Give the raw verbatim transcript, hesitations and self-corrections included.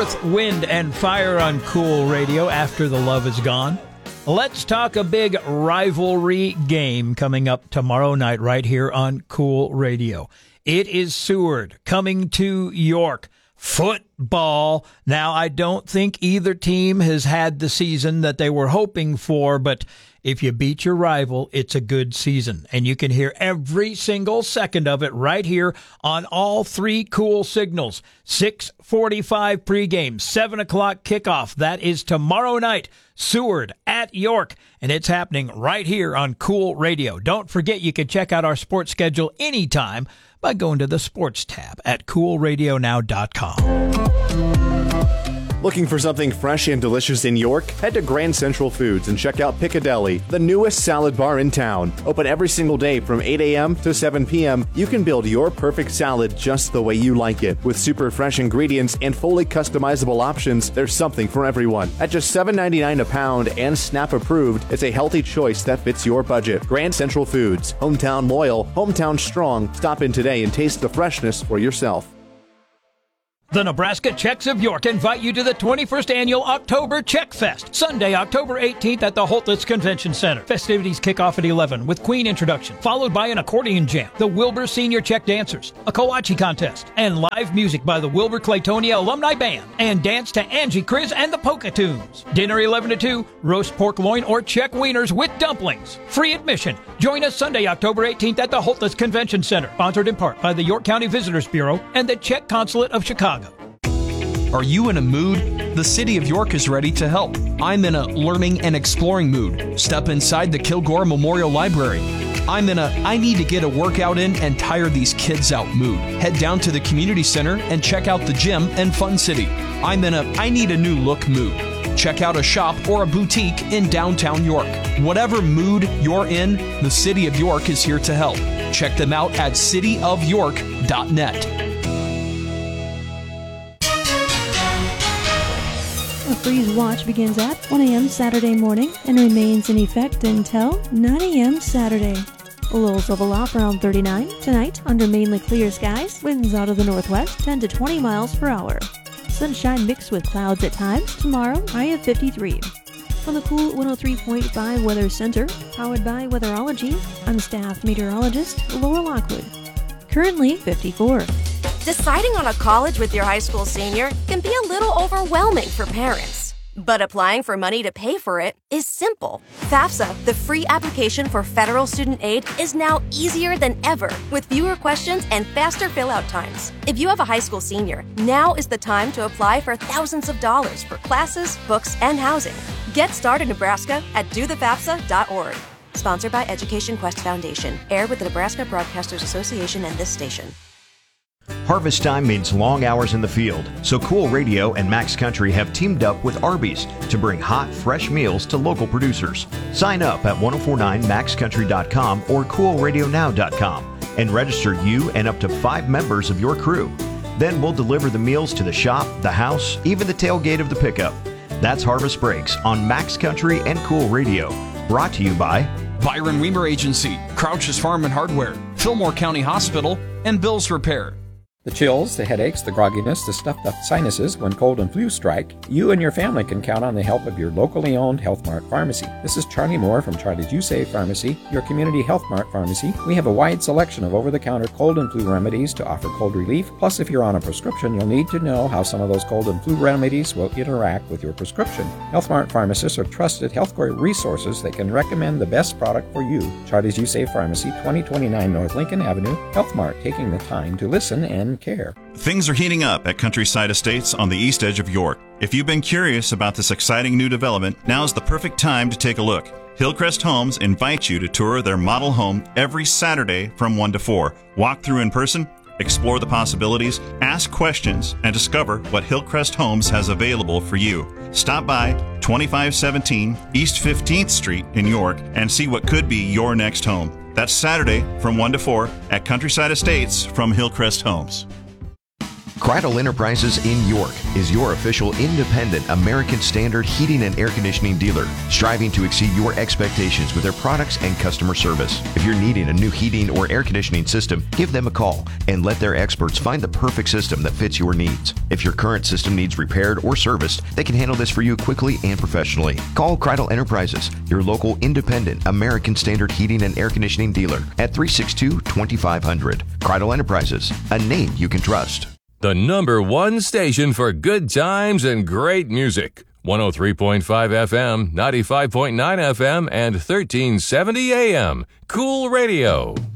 Earth, Wind, and Fire on Cool Radio after the love is gone. Let's talk a big rivalry game coming up tomorrow night right here on Cool Radio. It is Seward coming to York. Football. Now, I don't think either team has had the season that they were hoping for, but if you beat your rival, it's a good season. And you can hear every single second of it right here on all three cool signals. six forty-five pregame, seven o'clock kickoff. That is tomorrow night, Seward at York. And it's happening right here on Cool Radio. Don't forget you can check out our sports schedule anytime by going to the sports tab at cool radio now dot com. Looking for something fresh and delicious in York? Head to Grand Central Foods and check out Piccadilly, the newest salad bar in town. Open every single day from eight a.m. to seven p.m. You can build your perfect salad just the way you like it. With super fresh ingredients and fully customizable options, there's something for everyone. At just seven ninety-nine a pound and SNAP approved, it's a healthy choice that fits your budget. Grand Central Foods. Hometown loyal, hometown strong. Stop in today and taste the freshness for yourself. The Nebraska Czechs of York invite you to the twenty-first Annual October Czech Fest, Sunday, October eighteenth at the Holtitz Convention Center. Festivities kick off at eleven with Queen introduction, followed by an accordion jam, the Wilbur Senior Czech Dancers, a Kowachi contest, and live music by the Wilbur Claytonia Alumni Band, and dance to Angie Kriz and the Polka Tunes. Dinner eleven to two, roast pork loin or Czech wieners with dumplings. Free admission. Join us Sunday, October eighteenth at the Holtitz Convention Center, sponsored in part by the York County Visitors Bureau and the Czech Consulate of Chicago. Are you in a mood? The City of York is ready to help. I'm in a learning and exploring mood. Step inside the Kilgore Memorial Library. I'm in a I need to get a workout in and tire these kids out mood. Head down to the community center and check out the gym and Fun City. I'm in a I need a new look mood. Check out a shop or a boutique in downtown York. Whatever mood you're in, the City of York is here to help. Check them out at city of york dot net. A freeze watch begins at one a.m. Saturday morning and remains in effect until nine a.m. Saturday. Lows level off around thirty-nine. Tonight, under mainly clear skies, winds out of the northwest ten to twenty miles per hour. Sunshine mixed with clouds at times. Tomorrow, high of fifty-three. From the Cool one oh three point five Weather Center, powered by Weatherology, I'm staff meteorologist Laura Lockwood. Currently fifty-four. Deciding on a college with your high school senior can be a little overwhelming for parents. But applying for money to pay for it is simple. FAFSA, the free application for federal student aid, is now easier than ever with fewer questions and faster fill-out times. If you have a high school senior, now is the time to apply for thousands of dollars for classes, books, and housing. Get started, Nebraska, at do the fafsa dot org. Sponsored by Education Quest Foundation. Aired with the Nebraska Broadcasters Association and this station. Harvest time means long hours in the field, so Cool Radio and Max Country have teamed up with Arby's to bring hot, fresh meals to local producers. Sign up at ten forty-nine max country dot com or cool radio now dot com and register you and up to five members of your crew. Then we'll deliver the meals to the shop, the house, even the tailgate of the pickup. That's Harvest Breaks on Max Country and Cool Radio. Brought to you by Byron Weimer Agency, Crouch's Farm and Hardware, Fillmore County Hospital, and Bill's Repair. The chills, the headaches, the grogginess, the stuffed up sinuses when cold and flu strike, you and your family can count on the help of your locally owned Health Mart Pharmacy. This is Charlie Moore from Charlie's You Save Pharmacy, your community Health Mart Pharmacy. We have a wide selection of over-the-counter cold and flu remedies to offer cold relief. Plus, if you're on a prescription, you'll need to know how some of those cold and flu remedies will interact with your prescription. Health Mart pharmacists are trusted healthcare resources that can recommend the best product for you. Charlie's You Save Pharmacy, twenty twenty-nine North Lincoln Avenue. Health Mart, taking the time to listen and care. Things are heating up at Countryside Estates on the east edge of York. If you've been curious about this exciting new development, now's the perfect time to take a look. Hillcrest Homes invites you to tour their model home every Saturday from one to four. Walk through in person, explore the possibilities, ask questions, and discover what Hillcrest Homes has available for you. Stop by twenty-five seventeen East fifteenth Street in York and see what could be your next home. That's Saturday from one to four at Countryside Estates from Hillcrest Homes. Kreidel Enterprises in York is your official independent American Standard heating and air conditioning dealer, striving to exceed your expectations with their products and customer service. If you're needing a new heating or air conditioning system, give them a call and let their experts find the perfect system that fits your needs. If your current system needs repaired or serviced, they can handle this for you quickly and professionally. Call Kreidel Enterprises, your local independent American Standard heating and air conditioning dealer at three six two, two five zero zero. Kreidel Enterprises, a name you can trust. The number one station for good times and great music. one oh three point five F M, ninety-five point nine F M, and thirteen seventy A M. Cool Radio.